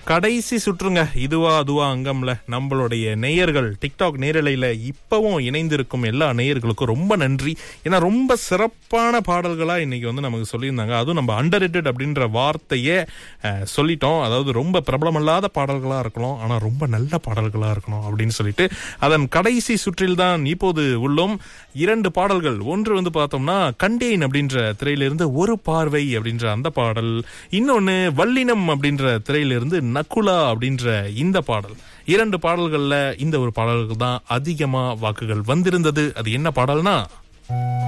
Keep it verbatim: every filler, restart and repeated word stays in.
கடைசி சுற்றுங்க. இதுவா அதுவா அங்கம்ல நம்மளுடைய நேயர்கள் டிக்டாக் நேரலையில இப்பவும் இணைந்திருக்கும் எல்லா நேயர்களுக்கும் ரொம்ப நன்றி. ஏன்னா ரொம்ப சிறப்பான பாடல்களா இன்னைக்கு வந்து நமக்கு சொல்லியிருந்தாங்க. அதுவும் நம்ம அண்டர் ரேட்டட் அப்படின்ற வார்த்தையே அஹ், சொல்லிட்டோம். அதாவது ரொம்ப பிரபலமல்லாத பாடல்களா இருக்கணும், ஆனா ரொம்ப நல்ல பாடல்களா இருக்கணும் அப்படின்னு சொல்லிட்டு அதன் கடைசி சுற்றில் தான் இப்போது உள்ளோம். இரண்டு பாடல்கள். ஒன்று வந்து பார்த்தோம்னா கண்டேன் அப்படின்ற திரையிலிருந்து ஒரு பார்வை அப்படின்ற அந்த பாடல், இன்னொன்னு வல்லினம் அப்படின்ற திரையிலிருந்து நக்குலா அப்படின்ற இந்த பாடல். இரண்டு பாடல்கள்ல இந்த ஒரு பாடல்கள் தான் அதிகமா வாக்குகள் வந்திருந்தது. அது என்ன பாடல்னா